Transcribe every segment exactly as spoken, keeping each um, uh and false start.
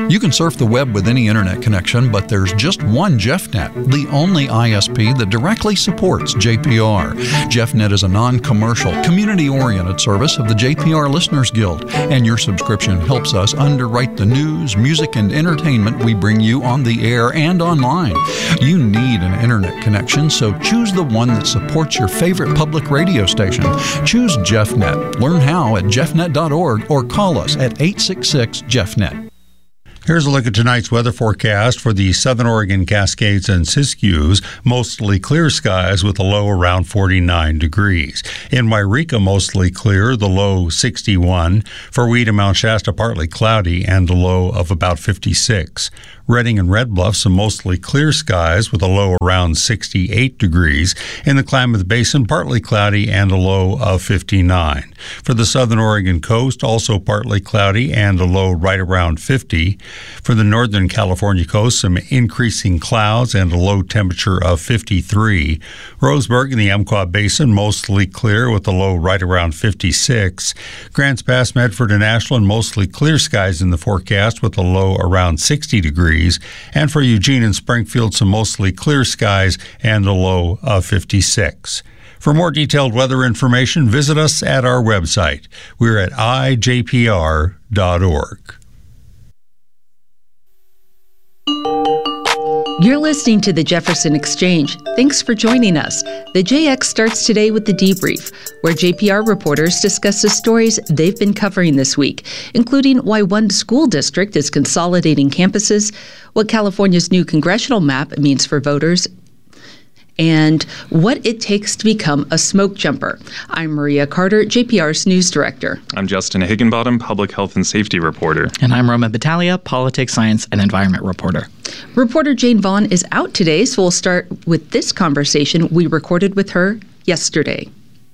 You can surf the web with any internet connection, but there's just one JeffNet, the only I S P that directly supports J P R. JeffNet is a non-commercial, community-oriented service of the J P R Listeners Guild, and your subscription helps us underwrite the news, music, and entertainment we bring you on the air and online. You need an internet connection, so choose the one that supports your favorite public radio station. Choose JeffNet. Learn how at jeff net dot org or call us at eight six six Jeff Net. Here's a look at tonight's weather forecast for the Southern Oregon Cascades and Siskiyous. Mostly clear skies with a low around forty-nine degrees. In Wairika, mostly clear, the low sixty-one. For Weed and Mount Shasta, partly cloudy and a low of about fifty-six. Redding and Red Bluff, some mostly clear skies with a low around sixty-eight degrees. In the Klamath Basin, partly cloudy and a low of fifty-nine. For the Southern Oregon coast, also partly cloudy and a low right around fifty. For the Northern California coast, some increasing clouds and a low temperature of fifty-three. Roseburg in the Umpqua Basin, mostly clear with a low right around fifty-six. Grants Pass, Medford, and Ashland, mostly clear skies in the forecast with a low around sixty degrees. And for Eugene and Springfield, some mostly clear skies and a low of fifty-six. For more detailed weather information, visit us at our website. We're at i j p r dot org. You're listening to the Jefferson Exchange. Thanks for joining us. The J X starts today with the debrief, where J P R reporters discuss the stories they've been covering this week, including why one school district is consolidating campuses, what California's new congressional map means for voters, and what it takes to become a smoke jumper. I'm Maria Carter, J P R's news director. I'm Justin Higginbottom, public health and safety reporter. And I'm Roman Battaglia, politics, science, and environment reporter. Reporter Jane Vaughn is out today, so we'll start with this conversation we recorded with her yesterday.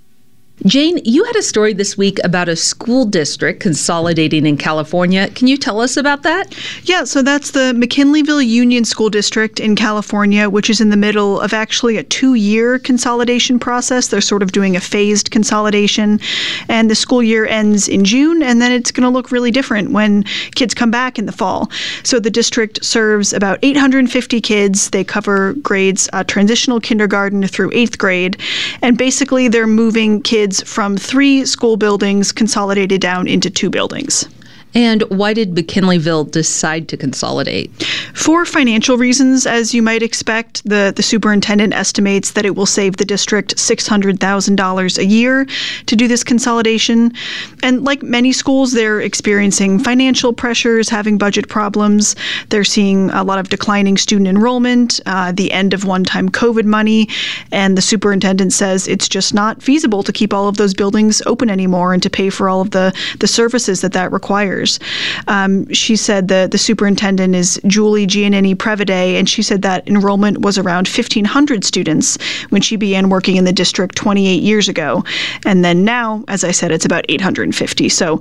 Jane, you had a story this week about a school district consolidating in California. Can you tell us about that? Yeah, so that's the McKinleyville Union School District in California, which is in the middle of actually a two-year consolidation process. They're sort of doing a phased consolidation, and the school year ends in June, and then it's going to look really different when kids come back in the fall. So the district serves about eight hundred fifty kids. They cover grades uh, transitional kindergarten through eighth grade, and basically they're moving kids from three school buildings consolidated down into two buildings. And why did McKinleyville decide to consolidate? For financial reasons, as you might expect. The, the superintendent estimates that it will save the district six hundred thousand dollars a year to do this consolidation. And like many schools, they're experiencing financial pressures, having budget problems. They're seeing a lot of declining student enrollment, uh, the end of one-time COVID money, and the superintendent says it's just not feasible to keep all of those buildings open anymore and to pay for all of the, the services that that requires. Um, she said that the superintendent is Julie Giannini Previde, and she said that enrollment was around fifteen hundred students when she began working in the district twenty-eight years ago. And then now, as I said, it's about eight hundred fifty. So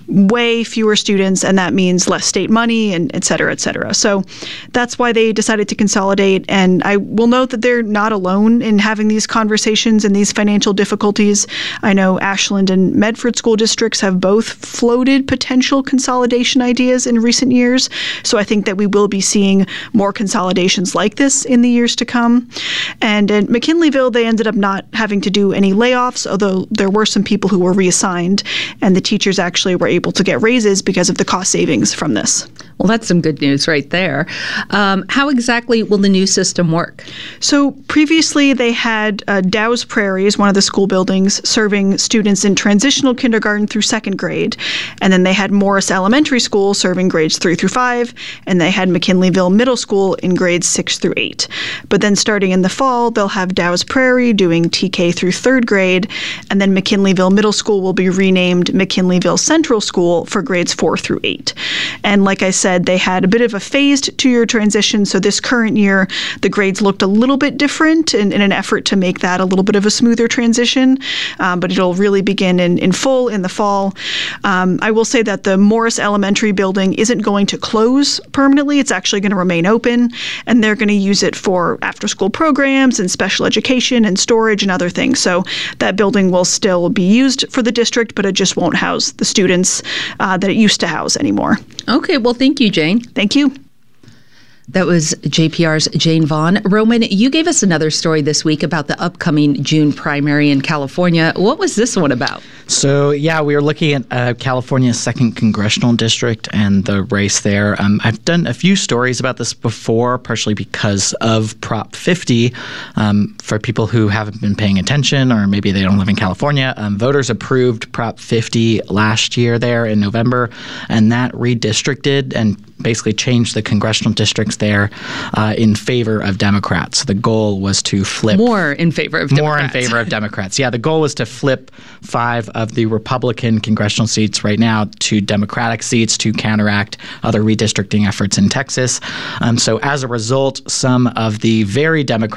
way fewer students, and that means less state money, and et cetera, et cetera. So that's why they decided to consolidate. And I will note that they're not alone in having these conversations and these financial difficulties. I know Ashland and Medford school districts have both floated potential consolidation ideas in recent years. So I think that we will be seeing more consolidations like this in the years to come. And in McKinleyville, they ended up not having to do any layoffs, although there were some people who were reassigned, and the teachers actually were able to get raises because of the cost savings from this. Well, that's some good news right there. Um, how exactly will the new system work? So previously they had uh, Dow's Prairie as one of the school buildings serving students in transitional kindergarten through second grade. And then they had Morris Elementary School serving grades three through five. And they had McKinleyville Middle School in grades six through eight. But then starting in the fall, they'll have Dow's Prairie doing T K through third grade. And then McKinleyville Middle School will be renamed McKinleyville Central School for grades four through eight. And like I said, they had a bit of a phased two-year transition. So this current year, the grades looked a little bit different in, in an effort to make that a little bit of a smoother transition. Um, but it'll really begin in, in full in the fall. Um, I will say that the Morris Elementary building isn't going to close permanently. It's actually going to remain open, and they're going to use it for after-school programs and special education and storage and other things. So that building will still be used for the district, but it just won't house the students uh, that it used to house anymore. Okay, well, thank you, Jane. Thank you. That was J P R's Jane Vaughn. Roman, you gave us another story this week about the upcoming June primary in California. What was this one about? So, yeah, we were looking at uh, California's second congressional district and the race there. Um, I've done a few stories about this before, partially because of Prop fifty. Um, for people who haven't been paying attention, or maybe they don't live in California, um, voters approved Prop fifty last year there in November, and that redistricted and basically changed the congressional districts there uh, in favor of Democrats. The goal was to flip more in favor of Democrats. More in favor of Democrats. Yeah, the goal was to flip five of the Republican congressional seats right now to Democratic seats to counteract other redistricting efforts in Texas. Um, so as a result, some of the very Democratic